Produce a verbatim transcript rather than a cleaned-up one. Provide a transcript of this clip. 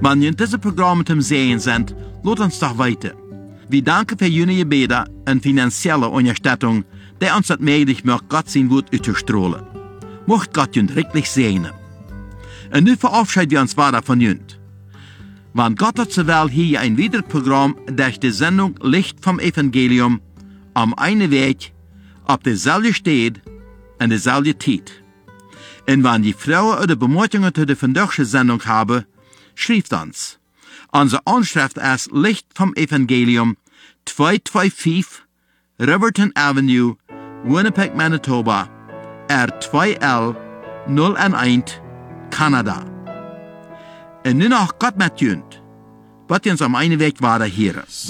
Wenn ihr in diesem Programm zum Sehen sind, lasst uns doch weiter. Wir danken für Ihre Gebete und finanzielle Unterstützung, die uns das möglich macht, Gott sein Wort auszustrahlen. Mocht Gott Ihnen wirklich segnen. Und nun verabschieden wir uns weiter von Ihnen. Wenn Gott hat so will, hier ein weiteres Programm durch die Sendung Licht vom Evangelium am einen Weg, auf derselben Stelle und derselben Zeit. Und wenn die Frauen oder Bemerkungen zu der vandaagse Sendung haben, schreibt uns. Unsere Anschrift ist Licht vom Evangelium, zweihunderfünfundzweißig Riverton Avenue, Winnipeg, Manitoba, R zwei L null eins, Kanada. Und nun noch Gott mit Ihnen, wird uns am einen Weg weiter hören.